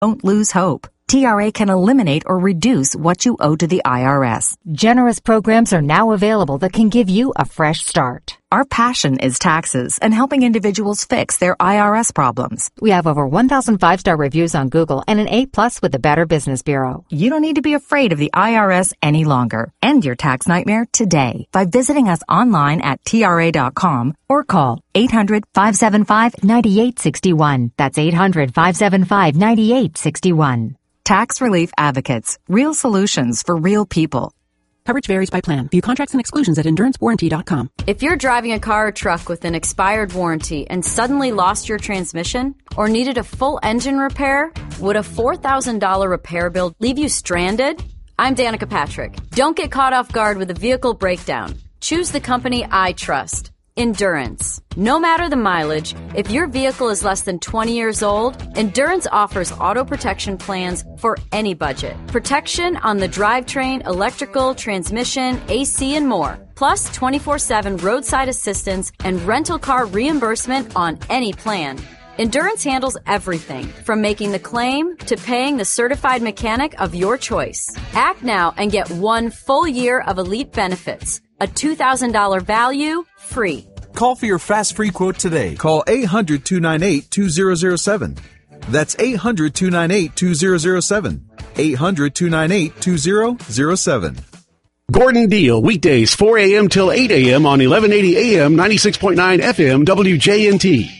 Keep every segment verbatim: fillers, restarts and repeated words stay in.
Don't lose hope. T R A can eliminate or reduce what you owe to the I R S. Generous programs are now available that can give you a fresh start. Our passion is taxes and helping individuals fix their I R S problems. We have over one thousand five-star reviews on Google and an A plus with the Better Business Bureau. You don't need to be afraid of the I R S any longer. End your tax nightmare today by visiting us online at T R A dot com or call eight hundred, five seven five, nine eight six one. That's eight hundred, five seven five, nine eight six one. Tax Relief Advocates. Real solutions for real people. Coverage varies by plan. View contracts and exclusions at endurance warranty dot com. If you're driving a car or truck with an expired warranty and suddenly lost your transmission or needed a full engine repair, would a four thousand dollars repair bill leave you stranded? I'm Danica Patrick. Don't get caught off guard with a vehicle breakdown. Choose the company I trust. Endurance. No matter the mileage, if your vehicle is less than twenty years old, Endurance offers auto protection plans for any budget. Protection on the drivetrain, electrical, transmission, A C, and more. Plus twenty-four seven roadside assistance and rental car reimbursement on any plan. Endurance handles everything from making the claim to paying the certified mechanic of your choice. Act now and get one full year of elite benefits. A two thousand dollars value, free. Call for your fast free quote today. Call eight hundred, two nine eight, two zero zero seven. That's eight hundred, two nine eight, two zero zero seven. eight hundred, two nine eight, two zero zero seven. Gordon Deal, weekdays four a.m. till eight a.m. on eleven eighty A M, ninety-six point nine F M, W J N T.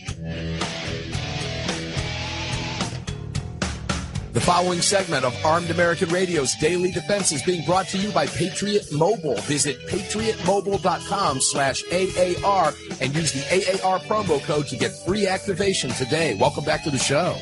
The following segment of Armed American Radio's Daily Defense is being brought to you by Patriot Mobile. Visit patriot mobile dot com slash A A R and use the A A R promo code to get free activation today. Welcome back to the show.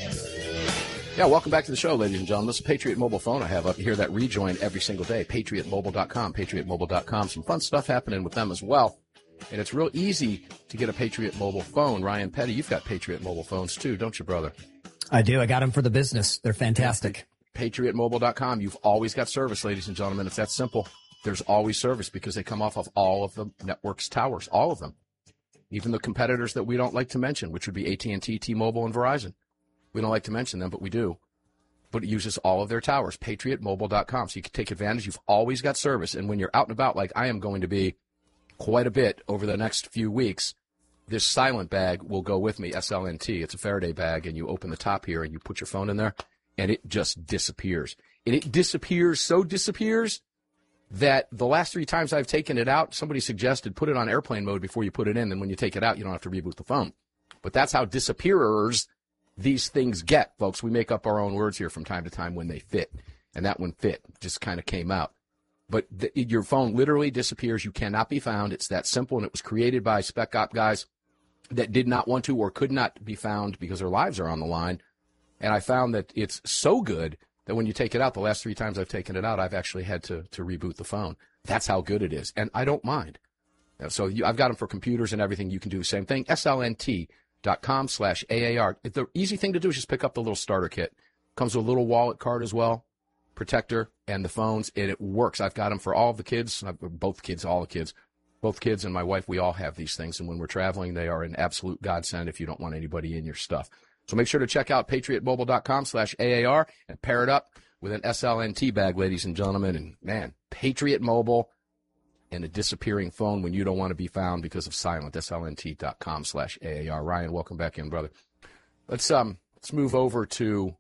Yeah, welcome back to the show, ladies and gentlemen. This is a Patriot Mobile phone I have up here that rejoin every single day. patriot mobile dot com, patriot mobile dot com. Some fun stuff happening with them as well. And it's real easy to get a Patriot Mobile phone. Ryan Petty, you've got Patriot Mobile phones too, don't you, brother? I do. I got them for the business. They're fantastic. patriot mobile dot com. You've always got service, ladies and gentlemen. It's that simple. There's always service because they come off of all of the network's towers, all of them. Even the competitors that we don't like to mention, which would be A T and T, T-Mobile, and Verizon. We don't like to mention them, but we do. But it uses all of their towers, patriot mobile dot com. So you can take advantage. You've always got service. And when you're out and about, like I am going to be quite a bit over the next few weeks, this silent bag will go with me, S L N T. It's a Faraday bag, and you open the top here, and you put your phone in there, and it just disappears. And it disappears, so disappears, that the last three times I've taken it out, somebody suggested put it on airplane mode before you put it in, and when you take it out, you don't have to reboot the phone. But that's how disappearers these things get, folks. We make up our own words here from time to time when they fit, and that one fit, just kind of came out. But the, your phone literally disappears. You cannot be found. It's that simple, and it was created by Spec Op guys that did not want to or could not be found because their lives are on the line. And I found that it's so good that when you take it out, the last three times I've taken it out, I've actually had to, to reboot the phone. That's how good it is. And I don't mind. So you, I've got them for computers and everything. You can do the same thing. S L N T dot com slash A A R. The easy thing to do is just pick up the little starter kit. Comes with a little wallet card as well, protector, and the phones, and it works. I've got them for all of the kids, both kids, all the kids. Both kids and my wife, we all have these things, and when we're traveling, they are an absolute godsend if you don't want anybody in your stuff. So make sure to check out patriot mobile dot com slash A A R and pair it up with an S L N T bag, ladies and gentlemen. And, man, Patriot Mobile and a disappearing phone when you don't want to be found because of silent, S L N T dot com slash A A R. Ryan, welcome back in, brother. Let's um let's move over to,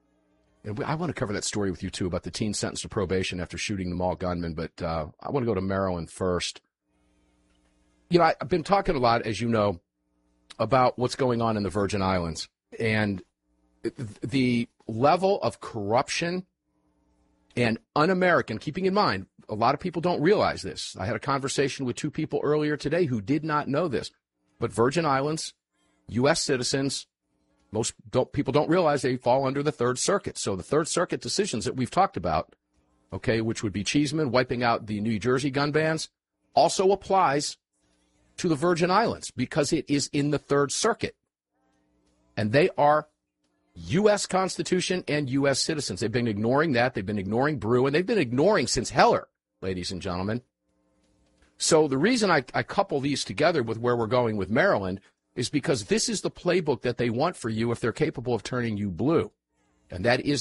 and I want to cover that story with you, too, about the teen sentenced to probation after shooting the mall gunman, but uh, I want to go to Maryland first. You know, I've been talking a lot, as you know, about what's going on in the Virgin Islands and the level of corruption and un-American, keeping in mind, a lot of people don't realize this. I had a conversation with two people earlier today who did not know this. But Virgin Islands, U S citizens, most don't, people don't realize they fall under the Third Circuit. So the Third Circuit decisions that we've talked about, okay, which would be Cheeseman wiping out the New Jersey gun bans, also applies to the Virgin Islands because it is in the Third Circuit. And they are U S Constitution and U S citizens. They've been ignoring that. They've been ignoring Brew, and they've been ignoring since Heller, ladies and gentlemen. So the reason I, I couple these together with where we're going with Maryland is because this is the playbook that they want for you if they're capable of turning you blue. And that is